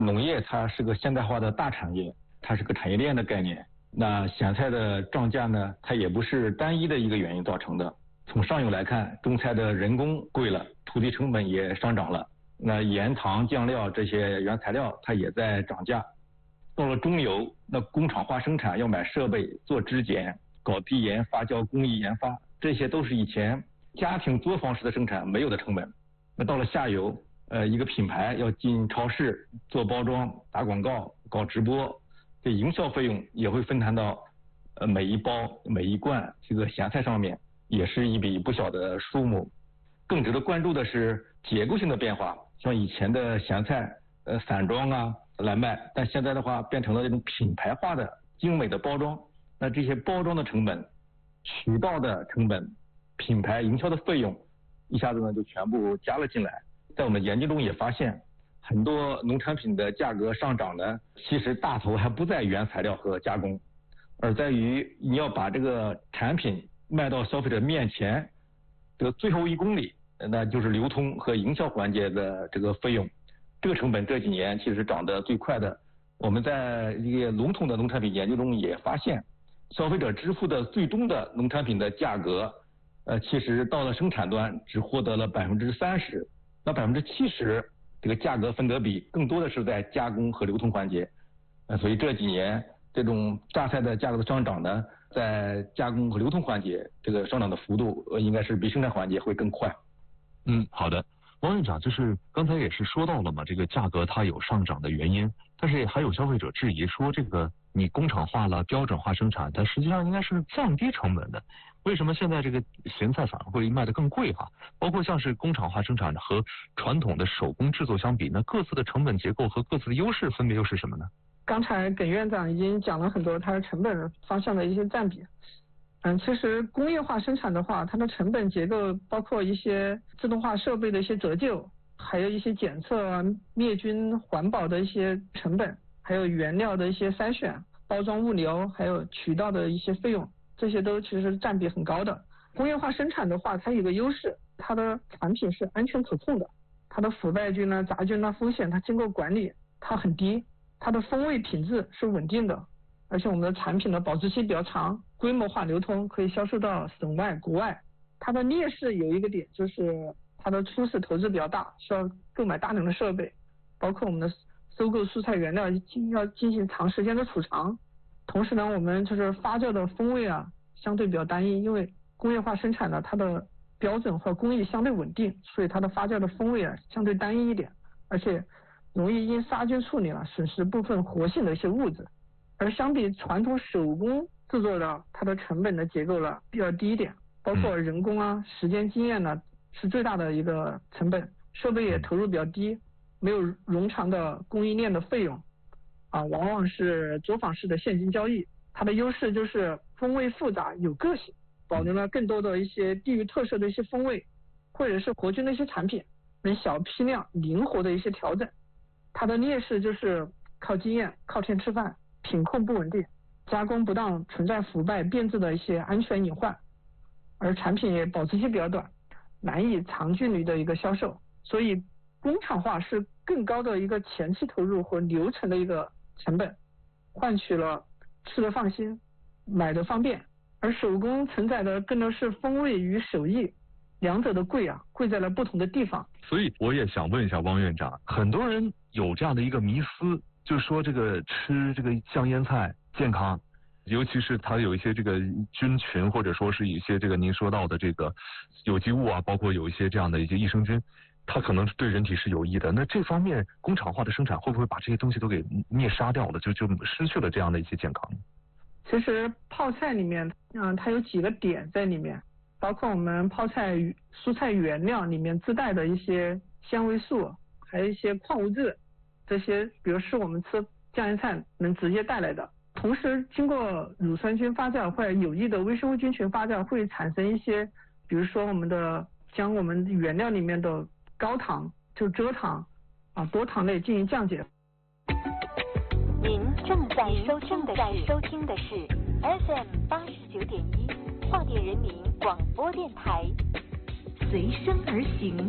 农业它是个现代化的大产业，它是个产业链的概念。那咸菜的涨价呢，它也不是单一的一个原因造成的。从上游来看，种菜的人工贵了，土地成本也上涨了。那盐、糖、酱料这些原材料它也在涨价。到了中游，那工厂化生产要买设备、做质检、搞低盐发酵工艺研发，这些都是以前家庭作坊式的生产没有的成本。那到了下游，一个品牌要进超市做包装、打广告、搞直播，这营销费用也会分摊到每一包、每一罐这个咸菜上面，也是一笔不小的数目。更值得关注的是结构性的变化，像以前的咸菜散装啊来卖，但现在的话变成了这种品牌化的精美的包装。那这些包装的成本、渠道的成本、品牌营销的费用，一下子呢就全部加了进来。在我们研究中也发现，很多农产品的价格上涨呢，其实大头还不在原材料和加工，而在于你要把这个产品卖到消费者面前，这个最后1公里，那就是流通和营销环节的这个费用。这个成本这几年其实涨得最快的。我们在一个笼统的农产品研究中也发现，消费者支付的最终的农产品的价格，其实到了生产端只获得了30%，那70%这个价格分得比更多的是在加工和流通环节。所以这几年这种榨菜的价格的上涨呢，在加工和流通环节这个上涨的幅度应该是比生产环节会更快。 好的。王院长，就是刚才也是说到了嘛，这个价格它有上涨的原因，但是还有消费者质疑说，这个你工厂化了、标准化生产，它实际上应该是降低成本的，为什么现在这个咸菜反而会卖得更贵哈？包括像是工厂化生产和传统的手工制作相比，那各自的成本结构和各自的优势分别又是什么呢？ 刚才耿院长已经讲了很多它的成本方向的一些占比。其实工业化生产的话，它的成本结构包括一些自动化设备的一些折旧，还有一些检测、灭菌、环保的一些成本，还有原料的一些筛选、包装物流，还有渠道的一些费用，这些都其实占比很高的。工业化生产的话，它有个优势，它的产品是安全可控的，它的腐败菌啊、杂菌啊风险它经过管理它很低，它的风味品质是稳定的，而且我们的产品的保质期比较长，规模化流通，可以销售到省外、国外。它的劣势有一个点，就是它的初始投资比较大，需要购买大量的设备，包括我们的收购蔬菜原料要进行长时间的储藏。同时呢，我们就是发酵的风味啊，相对比较单一，因为工业化生产呢，它的标准和工艺相对稳定，所以它的发酵的风味啊相对单一一点，而且容易因杀菌处理了损失部分活性的一些物质。而相比传统手工制作的，它的成本的结构了比较低一点，包括人工啊、时间经验呢是最大的一个成本，设备也投入比较低，没有冗长的供应链的费用，往往是作坊式的现金交易。它的优势就是风味复杂有个性，保留了更多的一些地域特色的一些风味，或者是活菌的一些产品，能小批量灵活的一些调整。它的劣势就是靠经验、靠天吃饭，品控不稳定，加工不当，存在腐败变质的一些安全隐患，而产品也保质期比较短，难以长距离的一个销售。所以工厂化是更高的一个前期投入和流程的一个成本，换取了吃得放心、买得方便，而手工承载的更多是风味与手艺，两者的贵在了不同的地方。 所以我也想问一下汪院长，很多人有这样的一个迷思，就是说这个吃这个酱腌菜健康，尤其是它有一些这个菌群，或者说是一些这个您说到的这个有机物啊，包括有一些这样的一些益生菌，它可能对人体是有益的。那这方面工厂化的生产会不会把这些东西都给灭杀掉了，就失去了这样的一些健康？ 其实泡菜里面它有几个点在里面，包括我们泡菜蔬菜原料里面自带的一些纤维素，还有一些矿物质，这些比如是我们吃酱腌菜能直接带来的。同时经过乳酸菌发酵或者有益的微生物菌群发酵，会产生一些比如说将我们原料里面的高糖就蔗糖多糖类进行降解。 您正在收听的是 FM 89.1 化电人民广播电台，随声而行，